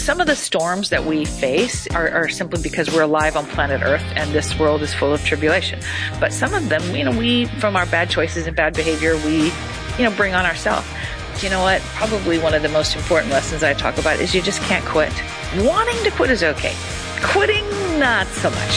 some of the storms that we face are simply because we're alive on planet Earth and this world is full of tribulation. But some of them, we, from our bad choices and bad behavior, we, bring on ourselves. You know what? Probably one of the most important lessons I talk about is you just can't quit. Wanting to quit is okay. Quitting, not so much.